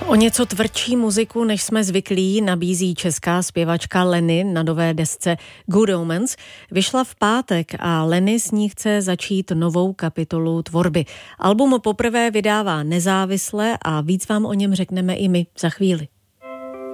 O něco tvrdší muziku, než jsme zvyklí, nabízí česká zpěvačka Lenny na nové desce Good Omens. Vyšla v pátek a Lenny s ní chce začít novou kapitolu tvorby. Album poprvé vydává nezávisle a víc vám o něm řekneme i my za chvíli.